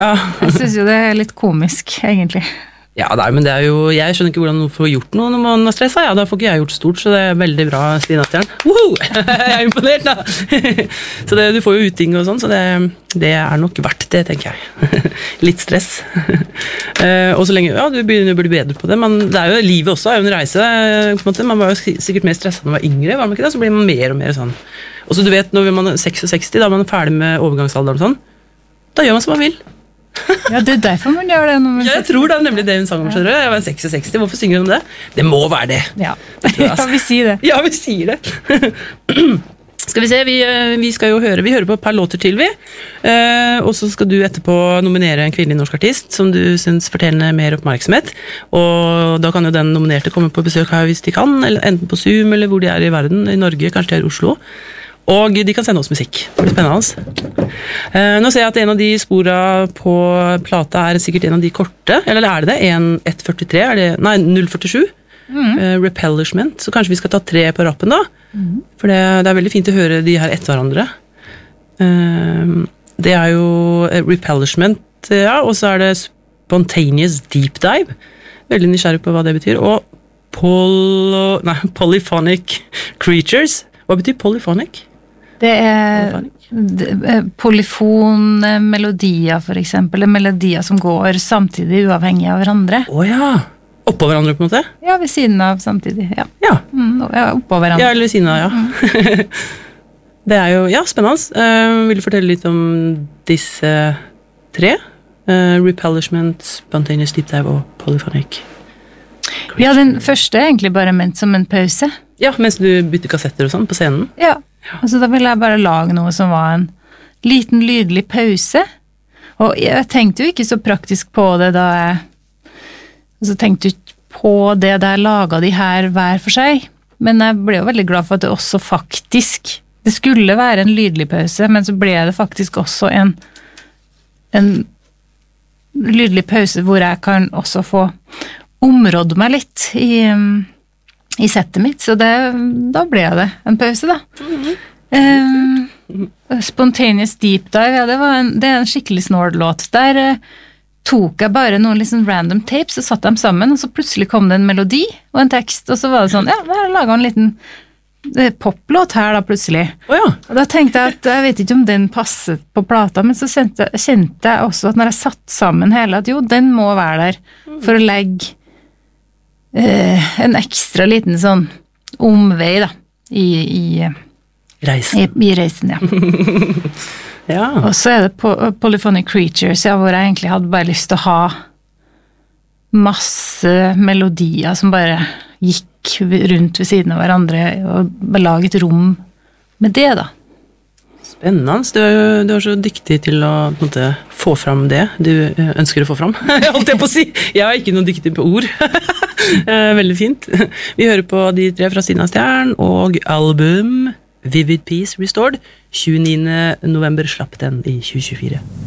Ja. Jeg synes jo det litt komisk, egentlig. Ja, men det jo, jeg skjønner ikke hvordan noen får gjort noe når man er stresset. Ja, da får ikke jeg gjort stort, så det veldig bra, Stina Stjern. Woho! Jeg imponert, da! Så du får jo utting og sånn, så det nok verdt det, tenker jeg. Litt stress. Og så lenge, ja, du begynner å bli bedre på det, men det jo livet også, jo en reise, på en måte. Man var jo sikkert mer stresset når man var yngre, var man ikke det? Så blir man mer og mer sånn. Og så du vet, når man 66, da man ferdig med overgangsalderen og sånn, da gjør man som man vil. Ja, det derfor man gjør det. Ja, jeg tror det nemlig det hun sang om, skjønner du. Jeg var 66, hvorfor synger hun om det? Det må være det. Ja, vi sier det. Ja, vi sier det. Skal vi se, vi skal jo høre, vi hører på et par låter til vi. Og så skal du etterpå nominere en kvinnelig norsk artist som du synes fortjener mer oppmerksomhet. Og da kan jo den nominerte komme på besøk her hvis de kan, eller enten på Zoom eller hvor de i verden, i Norge, kanskje de i Oslo. Og de kan sende oss musikk. Det blir spennende. Nå ser jeg at en av de sporene på plata sikkert en av de korte, eller det? 1.43? Nei, 0.47? Repellishment. Så kanskje vi skal ta 3 på rappen da? For det veldig fint å høre de her etter hverandre. Det jo Repellishment, ja, og så det Spontaneous Deep Dive. Veldig nysgjerrig på hva det betyr. Og Polyphonic Creatures. Hva betyr polyphonic? Det polyfonmelodier, for eksempel. Melodier som går samtidig uavhengig av hverandre. Ja. Oppå hverandre, på en måte? Ja, ved siden av samtidig, ja. Ja. Oppå hverandre. Ja, eller ved siden av, ja. Det jo, ja, spennende. Vil du fortelle litt om disse 3? Repellishment, Spontaneous Deep Dive og Polyphonic. Ja, den første egentlig bare ment som en pause. Ja, mens du bytter kassetter og sånn på scenen. Ja, altså da ville jeg bare lage noe som var en liten lydelig pause. Og jeg tenkte jo ikke så praktisk på det da jeg tenkte ikke på det da jeg laget de her hver for seg. Men jeg ble jo veldig glad for at det også faktisk, det skulle være en lydelig pause, men så ble det faktisk også en lydelig pause hvor jeg kan også få område meg litt i settet mitt, så da ble det en pause da. Spontaneous Deep Dive, ja, det en skikkelig snål-låt. Der tok jeg bare noen liksom random tapes og satt dem sammen, og så plutselig kom det en melodi og en tekst, og så var det sånn, ja, jeg laget en liten poplåt her da plutselig. Ja. Og da tenkte jeg at, jeg vet ikke om den passet på plata, men så kjente jeg også at når jeg satt sammen hele, at jo, den må være der for å legge en ekstra liten sånn omvei da i reisen, ja. Ja. Og så det Polyphonic Creatures, ja, hvor jeg egentlig hadde bare lyst til å ha masse melodier som bare gikk rundt ved siden av hverandre og laget rom med det da. Spennende. Du så dyktig til å på en måte, få fram det du ønsker å få fram. Jeg holdt på å si. Jeg ikke noe dyktig på ord. Veldig fint. Vi hører på de 3 fra Stina Stjern og album Vivid Peace Restored. 29. november slapp den i 2024.